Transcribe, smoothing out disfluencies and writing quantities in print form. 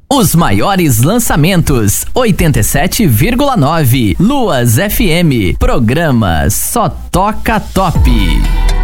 Os maiores lançamentos, 87,9. Luas FM, programa Só Toca Top.